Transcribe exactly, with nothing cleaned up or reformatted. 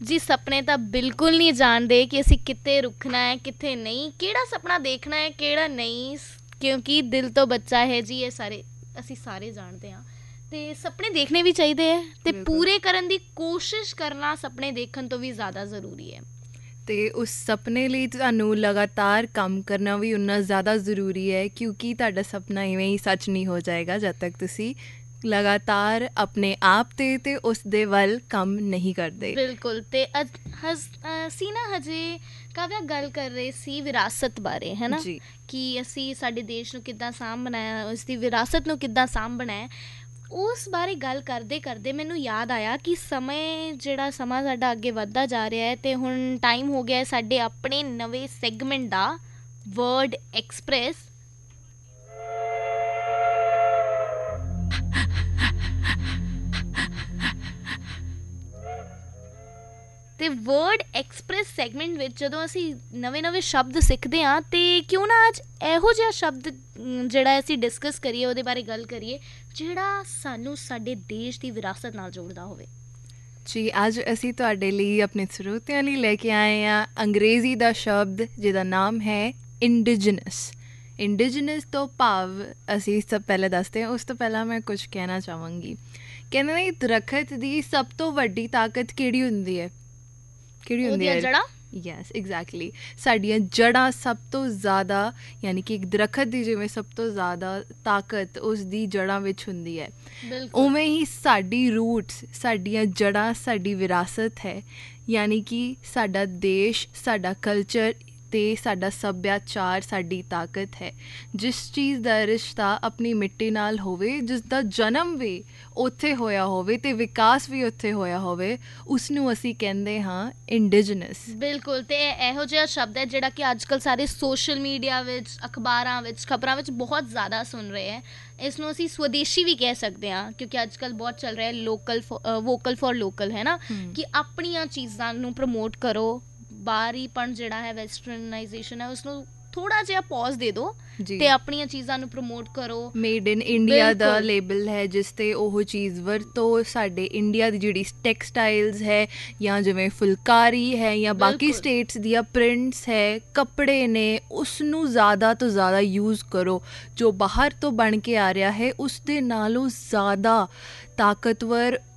ਜੀ ਸੁਪਨੇ ਤਾਂ ਬਿਲਕੁਲ ਨਹੀਂ ਜਾਣਦੇ ਕਿ ਅਸੀਂ ਕਿੱਥੇ ਰੁਕਣਾ ਹੈ ਕਿੱਥੇ ਨਹੀਂ, ਕਿਹੜਾ ਸੁਪਨਾ ਦੇਖਣਾ ਹੈ ਕਿਹੜਾ ਨਹੀਂ, ਕਿਉਂਕਿ ਦਿਲ ਤੋਂ ਬੱਚਾ ਹੈ ਜੀ, ਇਹ ਸਾਰੇ ਅਸੀਂ ਸਾਰੇ ਜਾਣਦੇ ਹਾਂ। ਅਤੇ ਸੁਪਨੇ ਦੇਖਣੇ ਵੀ ਚਾਹੀਦੇ ਹੈ ਅਤੇ ਪੂਰੇ ਕਰਨ ਦੀ ਕੋਸ਼ਿਸ਼ ਕਰਨਾ ਸੁਪਨੇ ਦੇਖਣ ਤੋਂ ਵੀ ਜ਼ਿਆਦਾ ਜ਼ਰੂਰੀ ਹੈ। ਅਤੇ ਉਸ ਸੁਪਨੇ ਲਈ ਤੁਹਾਨੂੰ ਲਗਾਤਾਰ ਕੰਮ ਕਰਨਾ ਵੀ ਉਨਾ ਜ਼ਿਆਦਾ ਜ਼ਰੂਰੀ ਹੈ, ਕਿਉਂਕਿ ਤੁਹਾਡਾ ਸੁਪਨਾ ਇਵੇਂ ਹੀ ਸੱਚ ਨਹੀਂ ਹੋ ਜਾਏਗਾ ਜਦ ਤੱਕ ਤੁਸੀਂ ਲਗਾਤਾਰ ਆਪਣੇ ਆਪ 'ਤੇ ਅਤੇ ਉਸ ਦੇ ਵੱਲ ਕੰਮ ਨਹੀਂ ਕਰਦੇ। ਬਿਲਕੁਲ। ਅਤੇ ਅੱਜ ਹਸ ਅਸੀਂ ਨਾ ਹਜੇ ਕਾਵਿਆ ਗੱਲ ਕਰ ਰਹੇ ਸੀ ਵਿਰਾਸਤ ਬਾਰੇ, ਹੈ ਨਾ, ਜੀ, ਕਿ ਅਸੀਂ ਸਾਡੇ ਦੇਸ਼ ਨੂੰ ਕਿੱਦਾਂ ਸਾਂਭਣਾ ਹੈ, ਉਸ ਦੀ ਵਿਰਾਸਤ ਨੂੰ ਕਿੱਦਾਂ ਸਾਂਭਣਾ ਹੈ। ਉਸ ਬਾਰੇ ਗੱਲ ਕਰਦੇ ਕਰਦੇ ਮੈਨੂੰ ਯਾਦ ਆਇਆ ਕਿ ਸਮੇਂ ਜਿਹੜਾ ਸਮਾਂ ਸਾਡਾ ਅੱਗੇ ਵੱਧਦਾ ਜਾ ਰਿਹਾ ਹੈ ਅਤੇ ਹੁਣ ਟਾਈਮ ਹੋ ਗਿਆ ਹੈ ਸਾਡੇ ਆਪਣੇ ਨਵੇਂ ਸੈਗਮੈਂਟ ਦਾ, ਵਰਡ ਐਕਸਪ੍ਰੈਸ। ਅਤੇ ਵਰਡ ਐਕਸਪ੍ਰੈਸ ਸੈਗਮੈਂਟ ਵਿੱਚ ਜਦੋਂ ਅਸੀਂ ਨਵੇਂ ਨਵੇਂ ਸ਼ਬਦ ਸਿੱਖਦੇ ਹਾਂ ਅਤੇ ਕਿਉਂ ਨਾ ਅੱਜ ਇਹੋ ਜਿਹਾ ਸ਼ਬਦ ਜਿਹੜਾ ਅਸੀਂ ਡਿਸਕਸ ਕਰੀਏ, ਉਹਦੇ ਬਾਰੇ ਗੱਲ ਕਰੀਏ ਜਿਹੜਾ ਸਾਨੂੰ ਸਾਡੇ ਦੇਸ਼ ਦੀ ਵਿਰਾਸਤ ਨਾਲ ਜੋੜਦਾ ਹੋਵੇ। ਜੀ, ਅੱਜ ਅਸੀਂ ਤੁਹਾਡੇ ਲਈ ਆਪਣੇ ਸਰੋਤਿਆਂ ਲਈ ਲੈ ਕੇ ਆਏ ਹਾਂ ਅੰਗਰੇਜ਼ੀ ਦਾ ਸ਼ਬਦ ਜਿਹਦਾ ਨਾਮ ਹੈ ਇੰਡੀਜਨਸ। ਇੰਡੀਜਨਸ ਤੋਂ ਭਾਵ ਅਸੀਂ ਸਭ ਪਹਿਲਾਂ ਦੱਸਦੇ ਹਾਂ, ਉਸ ਤੋਂ ਪਹਿਲਾਂ ਮੈਂ ਕੁਝ ਕਹਿਣਾ ਚਾਹਾਂਗੀ। ਕਹਿੰਦੇ ਨੇ ਦਰੱਖਤ ਦੀ ਸਭ ਤੋਂ ਵੱਡੀ ਤਾਕਤ ਕਿਹੜੀ ਹੁੰਦੀ ਹੈ? ਕਿਹੜੀ ਹੁੰਦੀ ਹੈ? ਜੜ੍ਹਾਂ। Yes, exactly. ਸਾਡੀਆਂ ਜੜ੍ਹਾਂ ਸਭ ਤੋਂ ਜ਼ਿਆਦਾ, ਯਾਨੀ ਕਿ ਇੱਕ ਦਰੱਖਤ ਦੀ ਜਿਵੇਂ ਸਭ ਤੋਂ ਜ਼ਿਆਦਾ ਤਾਕਤ ਉਸ ਦੀ ਜੜ੍ਹਾਂ ਵਿੱਚ ਹੁੰਦੀ ਹੈ, ਉਵੇਂ ਹੀ ਸਾਡੀ ਰੂਟਸ, ਸਾਡੀਆਂ ਜੜ੍ਹਾਂ ਸਾਡੀ ਵਿਰਾਸਤ ਹੈ, ਯਾਨੀ ਕਿ ਸਾਡਾ ਦੇਸ਼, ਸਾਡਾ ਕਲਚਰ ਅਤੇ ਸਾਡਾ ਸੱਭਿਆਚਾਰ ਸਾਡੀ ਤਾਕਤ ਹੈ। ਜਿਸ ਚੀਜ਼ ਦਾ ਰਿਸ਼ਤਾ ਆਪਣੀ ਮਿੱਟੀ ਨਾਲ ਹੋਵੇ, ਜਿਸ ਦਾ ਜਨਮ ਵੀ ਉੱਥੇ ਹੋਇਆ ਹੋਵੇ ਅਤੇ ਵਿਕਾਸ ਵੀ ਉੱਥੇ ਹੋਇਆ ਹੋਵੇ, ਉਸਨੂੰ ਅਸੀਂ ਕਹਿੰਦੇ ਹਾਂ ਇੰਡੀਜਨਸ। ਬਿਲਕੁਲ। ਅਤੇ ਇਹੋ ਜਿਹਾ ਸ਼ਬਦ ਹੈ ਜਿਹੜਾ ਕਿ ਅੱਜ ਕੱਲ੍ਹ ਸਾਰੇ ਸੋਸ਼ਲ ਮੀਡੀਆ ਵਿੱਚ, ਅਖਬਾਰਾਂ ਵਿੱਚ, ਖਬਰਾਂ ਵਿੱਚ ਬਹੁਤ ਜ਼ਿਆਦਾ ਸੁਣ ਰਹੇ ਹੈ। ਇਸ ਨੂੰ ਅਸੀਂ ਸਵਦੇਸ਼ੀ ਵੀ ਕਹਿ ਸਕਦੇ ਹਾਂ, ਕਿਉਂਕਿ ਅੱਜ ਕੱਲ੍ਹ ਬਹੁਤ ਚੱਲ ਰਿਹਾ ਲੋਕਲ ਫੋ ਵੋਕਲ ਫੋਰ ਲੋਕਲ, ਹੈ ਨਾ, ਕਿ ਆਪਣੀਆਂ ਚੀਜ਼ਾਂ ਨੂੰ ਪ੍ਰਮੋਟ ਕਰੋ। ਬਾਹਰੀਪਣ ਜਿਹੜਾ ਹੈ, ਵੈਸਟਰਨਾਈਜੇਸ਼ਨ ਹੈ, ਉਸਨੂੰ ਥੋੜ੍ਹਾ ਜਿਹਾ ਪੌਜ਼ ਦੇ ਦਿਓ ਅਤੇ ਆਪਣੀਆਂ ਚੀਜ਼ਾਂ ਨੂੰ ਪ੍ਰਮੋਟ ਕਰੋ। Made in India the label ਹੈ ਜਿਸ 'ਤੇ ਉਹ ਚੀਜ਼ ਵਰਤੋ। ਸਾਡੇ ਇੰਡੀਆ ਦੀ ਜਿਹੜੀ ਟੈਕਸਟਾਈਲਸ ਹੈ, ਜਾਂ ਜਿਵੇਂ ਫੁਲਕਾਰੀ ਹੈ, ਜਾਂ ਬਾਕੀ ਸਟੇਟਸ ਦੀਆਂ ਪ੍ਰਿੰਟਸ ਹੈ, ਕੱਪੜੇ ਨੇ, ਉਸ ਨੂੰ ਜ਼ਿਆਦਾ ਤੋਂ ਜ਼ਿਆਦਾ ਯੂਜ਼ ਕਰੋ। ਜੋ ਬਾਹਰ ਤੋਂ ਬਣ ਕੇ ਆ ਰਿਹਾ ਹੈ ਉਸ ਦੇ ਨਾਲੋਂ ਜ਼ਿਆਦਾ ਤਾਕਤਵਰ